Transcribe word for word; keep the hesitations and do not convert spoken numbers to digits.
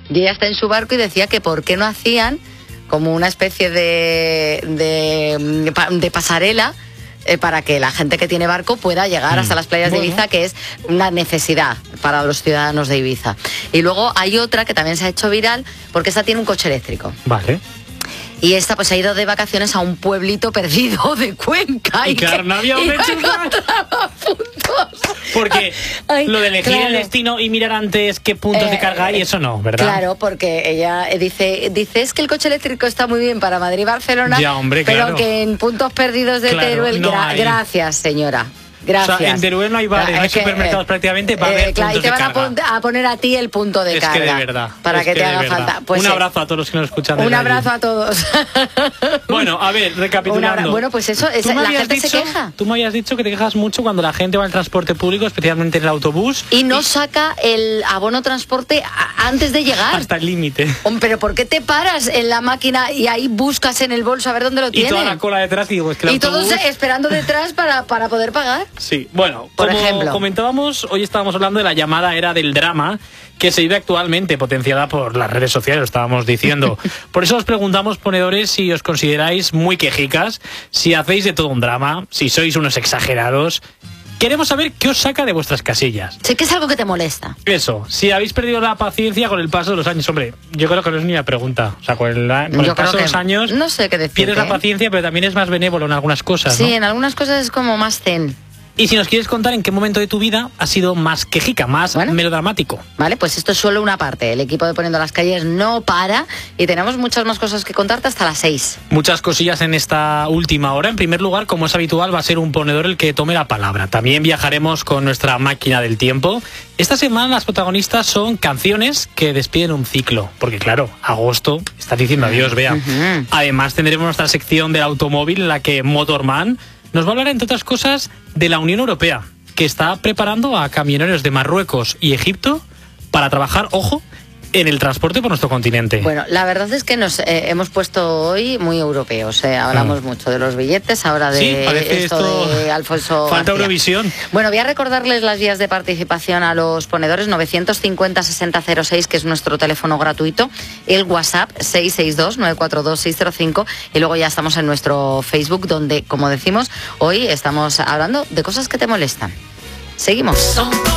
Y ella está en su barco y decía que por qué no hacían como una especie de, de, de pasarela eh, para que la gente que tiene barco pueda llegar mm. hasta las playas bueno. de Ibiza, que es una necesidad para los ciudadanos de Ibiza. Y luego hay otra que también se ha hecho viral, porque esta tiene un coche eléctrico. Vale. Y esta pues ha ido de vacaciones a un pueblito perdido de Cuenca. Y, y claro, no había un puntos. Porque Ay, lo de elegir claro. el destino y mirar antes qué puntos eh, de carga hay, eso no, ¿verdad? Claro, porque ella dice, dice es que el coche eléctrico está muy bien para Madrid y Barcelona, ya, hombre, pero claro. que en puntos perdidos de claro, Teruel, no gra gracias señora. Gracias. O sea, en Teruel no hay bares, no hay supermercados eh, prácticamente, va a haber eh, claro, puntos y te van a, pon a poner a ti el punto de es carga. Es que de verdad. Para es que, que te haga verdad. falta. Pues un sí. abrazo a todos los que nos escuchan. Un abrazo allí. a todos. Bueno, a ver, recapitulando. Bueno, pues eso, es, la gente dicho, se queja. Tú me habías dicho que te quejas mucho cuando la gente va al transporte público, especialmente en el autobús. Y no y... saca el abono transporte antes de llegar. Hasta el límite. Pero ¿por qué te paras en la máquina y ahí buscas en el bolso a ver dónde lo tienen? Y toda la cola detrás y digo, es que el Y autobús... todos esperando detrás para, para poder pagar. Sí, bueno, por como ejemplo. comentábamos, hoy estábamos hablando de la llamada era del drama que se vive actualmente, potenciada por las redes sociales, lo estábamos diciendo. Por eso os preguntamos, ponedores, si os consideráis muy quejicas, si hacéis de todo un drama, si sois unos exagerados. Queremos saber qué os saca de vuestras casillas. Sé que es algo que te molesta. Eso, si habéis perdido la paciencia con el paso de los años. Hombre, yo creo que no es ni una pregunta. O sea, con el, con el paso de los años no sé qué decirte, pierdes la paciencia, pero también es más benévolo en algunas cosas, Sí, ¿no? en algunas cosas es como más zen. Y si nos quieres contar en qué momento de tu vida has sido más quejica, más bueno, melodramático. Vale, pues esto es solo una parte. El equipo de Poniendo las Calles no para y tenemos muchas más cosas que contarte hasta las seis. Muchas cosillas en esta última hora. En primer lugar, como es habitual, va a ser un ponedor el que tome la palabra. También viajaremos con nuestra máquina del tiempo. Esta semana las protagonistas son canciones que despiden un ciclo. Porque claro, agosto está diciendo adiós, Bea. Uh-huh. Además tendremos nuestra sección del automóvil en la que Motorman nos va a hablar, entre otras cosas, de la Unión Europea, que está preparando a camioneros de Marruecos y Egipto para trabajar, ojo, en el transporte por nuestro continente. Bueno, la verdad es que nos eh, hemos puesto hoy muy europeos. Eh. Hablamos mm. mucho de los billetes, ahora de sí, parece esto, esto de Alfonso Falta García. Eurovisión. Bueno, voy a recordarles las vías de participación a los ponedores: novecientos cincuenta, sesenta cero seis, que es nuestro teléfono gratuito, el WhatsApp seis seis dos, nueve cuatro dos, seis cero cinco, y luego ya estamos en nuestro Facebook, donde, como decimos, hoy estamos hablando de cosas que te molestan. Seguimos.